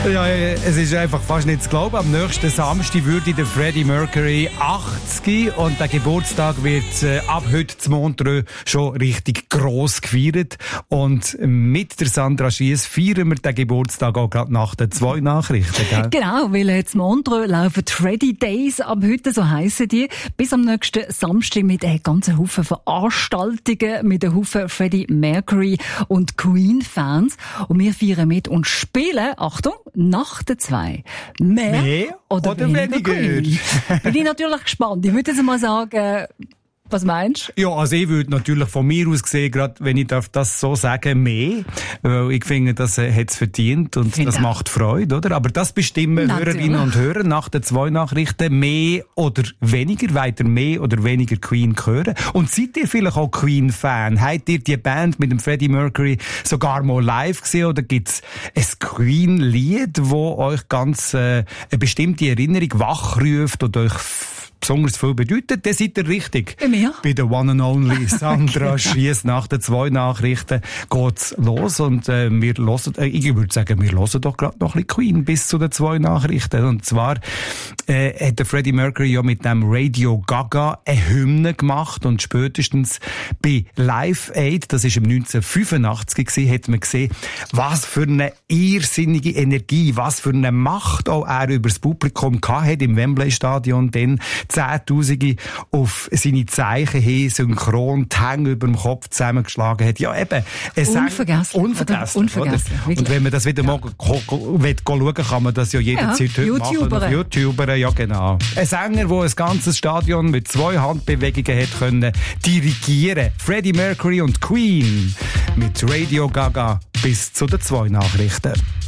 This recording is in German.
Ja, es ist einfach fast nicht zu glauben. Am nächsten Samstag würde der Freddie Mercury 80 und der Geburtstag wird ab heute zu Montreux schon richtig gross gefeiert. Und mit der Sandra Schiess feiern wir den Geburtstag auch gerade nach den 2 Nachrichten. Gell? Genau, weil jetzt Montreux laufen Freddie Days ab heute, so heissen die, bis am nächsten Samstag mit einem ganzen Haufen Veranstaltungen, mit einem Haufen Freddie Mercury und Queen-Fans. Und wir feiern mit und spielen, Achtung, nach den 2. Mehr oder weniger Queen. Bin ich natürlich gespannt. Ich würde jetzt mal sagen, was meinst du? Ja, also ich würde natürlich von mir aus gesehen, gerade wenn ich das so sagen, mehr. Weil ich finde, das hat es verdient und das macht Freude, oder? Aber das bestimmen Hörerinnen und Hörer nach den 2 Nachrichten, mehr oder weniger, weiter mehr oder weniger Queen hören. Und seid ihr vielleicht auch Queen-Fan? Habt ihr die Band mit dem Freddie Mercury sogar mal live gesehen oder gibt's ein Queen-Lied, wo euch ganz eine bestimmte Erinnerung wachruft und euch besonders viel bedeutet, dann seid ihr richtig. Bei der One and Only Sandra Schiess. Nach den 2 Nachrichten geht's los und wir hören, ich würde sagen, wir hören doch gerade noch ein bisschen Queen bis zu den 2 Nachrichten. Und zwar hat der Freddie Mercury ja mit dem Radio Gaga eine Hymne gemacht und spätestens bei Live Aid, das ist im 1985 gewesen, hat man gesehen, was für eine irrsinnige Energie, was für eine Macht auch er über das Publikum hatte im Wembley Stadion, denn Zehntausende auf seine Zeichen hin, synchron, die Hänge über dem Kopf zusammengeschlagen hat. Ja, eben. Unvergesslich. Unvergesslich. Und wenn man das wieder mal schauen kann man das ja jederzeit heute machen. Auf YouTuber, ja genau. Ein Sänger, der ein ganzes Stadion mit 2 Handbewegungen hat können dirigieren. Freddie Mercury und Queen mit Radio Gaga bis zu den 2 Nachrichten.